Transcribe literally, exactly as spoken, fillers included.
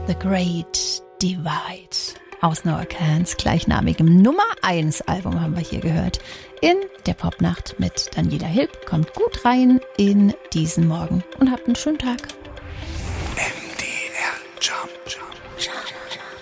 The Great Divide aus Noah Kahns gleichnamigem Nummer eins Album haben wir hier gehört. In der Popnacht mit Daniela Hilb. Kommt gut rein in diesen Morgen und habt einen schönen Tag. M D R Jump Jump.